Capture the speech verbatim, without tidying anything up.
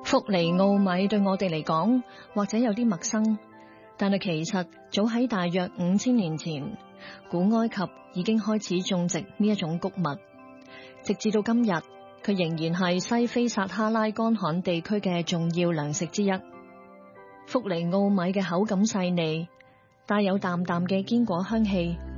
福尼奧米對我哋嚟講或者有啲陌生，但係其實早喺大約五千年前，古埃及已經開始種植呢一種穀物，直至到今日，佢仍然係西非撒哈拉乾旱地區嘅重要糧食之一。福尼奧米嘅口感細膩，帶有淡淡嘅堅果香氣，